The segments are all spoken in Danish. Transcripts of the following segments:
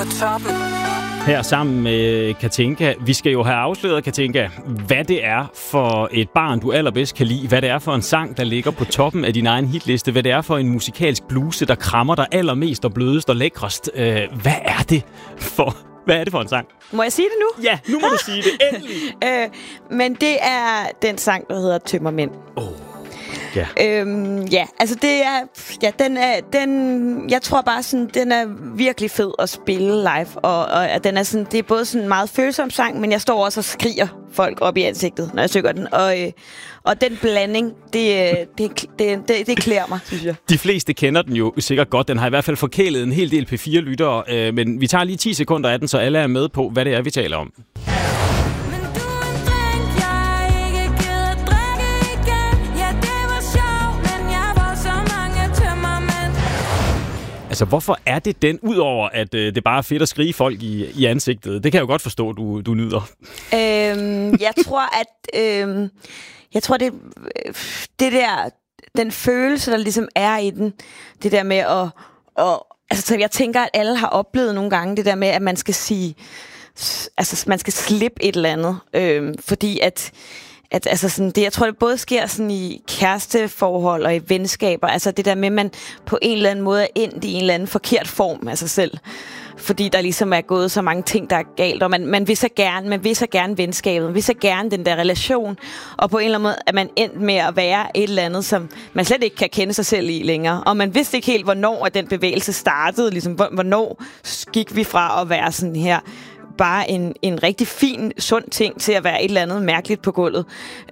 toppen. Her sammen med Katinka. Vi skal jo have afsløret, Katinka, hvad det er for et barn, du allerbedst kan lide. Hvad det er for en sang, der ligger på toppen af din egen hitliste. Hvad det er for en musikalsk bluse, der krammer dig allermest og blødest og lækrest. Hvad er det for en sang? Må jeg sige det nu? Ja, nu må du sige det. Endelig. Men det er den sang, der hedder Tømmermænd. Ja. Altså det er, den jeg tror bare sådan, den er virkelig fed at spille live, og den er sådan, det er både sådan en meget følsom sang, men jeg står også og skriger folk op i ansigtet, når jeg synger den, og den blanding, det klæder mig, synes jeg. De fleste kender den jo sikkert godt. Den har i hvert fald forkælet en hel del P4-lyttere, men vi tager lige 10 sekunder af den, så alle er med på, hvad det er, vi taler om. Altså, hvorfor er det den, udover at det bare er fedt at skrige folk i ansigtet? Det kan jeg jo godt forstå, du nyder. Jeg tror, det der, den følelse, der ligesom er i den, det der med altså, jeg tænker, at alle har oplevet nogle gange det der med, at man skal sige, altså, man skal slippe et eller andet, fordi altså sådan det, jeg tror, det både sker sådan i kæresteforhold og i venskaber, altså det der med, at man på en eller anden måde er endt i en eller anden forkert form af sig selv, fordi der ligesom er gået så mange ting, der er galt, og man vil så gerne venskabet, man vil så gerne den der relation, og på en eller anden måde er man endt med at være et eller andet, som man slet ikke kan kende sig selv i længere, og man vidste ikke helt, hvornår at den bevægelse startede, ligesom hvornår gik vi fra at være sådan her bare en rigtig fin, sund ting til at være et eller andet mærkeligt på gulvet.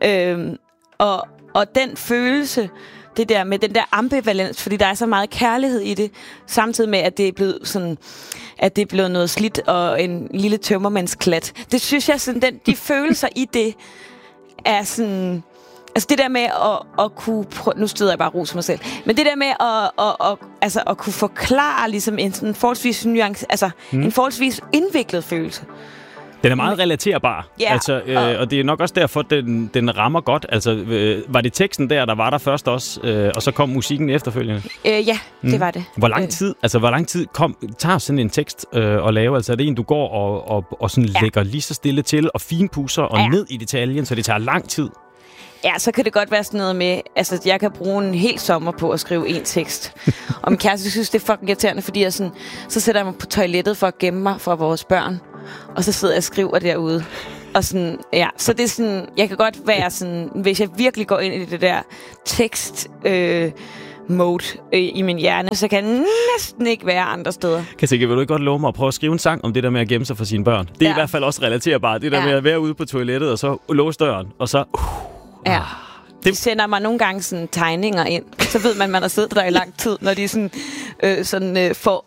Og den følelse, det der med den der ambivalens, fordi der er så meget kærlighed i det, samtidig med, at det er blevet sådan, at det er blevet noget slidt og en lille tømmermandsklat. Det synes jeg, sådan, de følelser i det er sådan. Altså det der med at kunne nu støder jeg bare ros mig selv. Men det der med at kunne forklare ligesom en sådan forholdsvis nuance, altså en forholdsvis indviklet følelse. Den er meget relaterbar. Ja, altså, og det er nok også derfor, den rammer godt. Altså, var det teksten der var der først også, og så kom musikken efterfølgende? Ja, det var det. Hvor lang tid tager sådan en tekst at lave? Altså, er det en, du går og sådan lægger lige så stille til og finpudser og ned i detaljen, så det tager lang tid? Ja, så kan det godt være sådan noget med, altså jeg kan bruge en hel sommer på at skrive en tekst. Og min kæreste synes, det er fucking irriterende, fordi jeg sådan, så sætter jeg mig på toilettet for at gemme mig fra vores børn. Og så sidder jeg og skriver derude. Og sådan, ja, så det er sådan, jeg kan godt være sådan, hvis jeg virkelig går ind i det der tekst mode i min hjerne, så kan jeg næsten ikke være andre steder. Katinka, vil du ikke godt love mig at prøve at skrive en sang om det der med at gemme sig for sine børn? Det er i hvert fald også relaterbart. Det der med at være ude på toilettet, og så låse døren, og så ja. De sender mig nogle gange sådan tegninger ind. Så ved man har siddet der i lang tid, når de får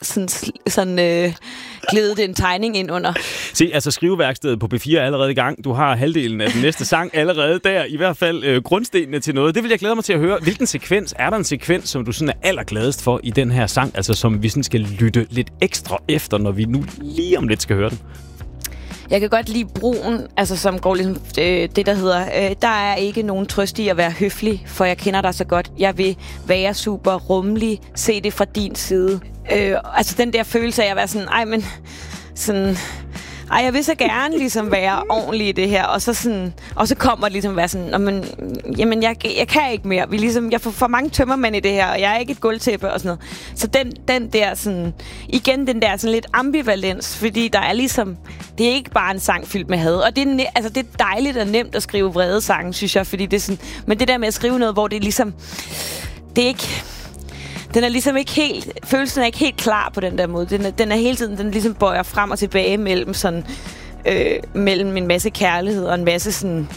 glædet en tegning ind under. Se, altså skriveværkstedet på P4 er allerede i gang. Du har halvdelen af den næste sang allerede der. I hvert fald grundstenene til noget. Det vil jeg glæde mig til at høre. Hvilken sekvens, er der en sekvens, som du sådan er allergladest for i den her sang? Altså som vi sådan skal lytte lidt ekstra efter, når vi nu lige om lidt skal høre den. Jeg kan godt lide broen, altså som går ligesom det, der hedder, der er ikke nogen trøst i at være høflig, for jeg kender dig så godt. Jeg vil være super rummelig, se det fra din side. Altså den der følelse af at være sådan, jeg vil så gerne ligesom være ordentlig i det her, og så kommer det ligesom at være sådan, jamen jeg kan ikke mere. Jeg får for mange tømmermænd i det her, og jeg er ikke et gulvtæppe og sådan noget. Så den der sådan, igen den der sådan lidt ambivalens, fordi der er ligesom, det er ikke bare en sang fyldt med had, og det er dejligt og nemt at skrive vrede sange, synes jeg, fordi det er sådan, men det der med at skrive noget, hvor det ligesom, det er ikke. Den er ligesom ikke helt, følelsen er ikke helt klar på den der måde. Den er hele tiden, den ligesom bøjer frem og tilbage mellem sådan, mellem en masse kærlighed og en masse sådan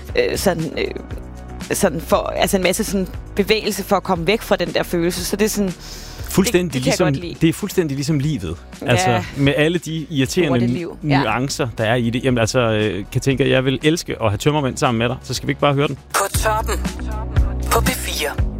en masse sådan bevægelse for at komme væk fra den der følelse. Så det er sådan det er fuldstændig ligesom livet. Ja. Altså med alle de irriterende nuancer, der er i det. Jamen altså, Katinka, jeg vil elske at have tømmermænd sammen med dig. Så skal vi ikke bare høre den? På toppen. På P4.